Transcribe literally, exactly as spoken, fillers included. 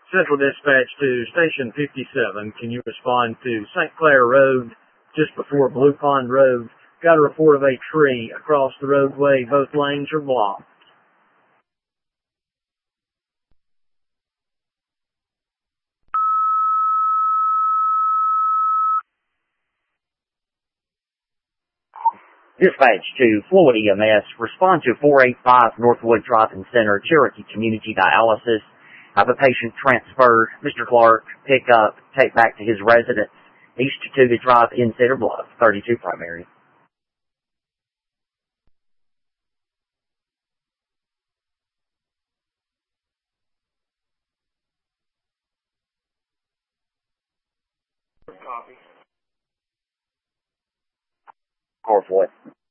Central Dispatch to Station fifty-seven. Can you respond to Saint Clair Road, just before Blue Pond Road? Got a report of a tree across the roadway. Both lanes are blocked. Dispatch to Floyd E M S. Respond to four eighty-five Northwood Driving Center, Cherokee Community Dialysis. Have a patient transferred. Mister Clark, pick up, take back to his residence. East to the Drive in Cedar Bluff, thirty-two primary. Copy. Core Floyd.